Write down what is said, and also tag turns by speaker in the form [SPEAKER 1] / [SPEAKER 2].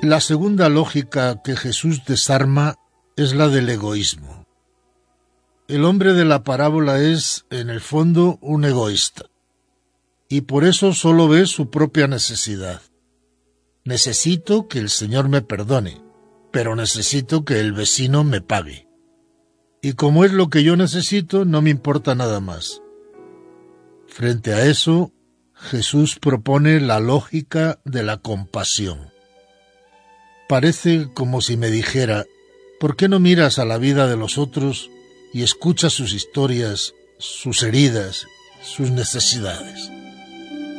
[SPEAKER 1] La segunda lógica que Jesús desarma es la del egoísmo. El hombre de la parábola es, en el fondo, un egoísta, y por eso solo ve su propia necesidad. Necesito que el Señor me perdone, pero necesito que el vecino me pague. Y como es lo que yo necesito, no me importa nada más. Frente a eso, Jesús propone la lógica de la compasión. Parece como si me dijera, ¿por qué no miras a la vida de los otros y escuchas sus historias, sus heridas, sus necesidades?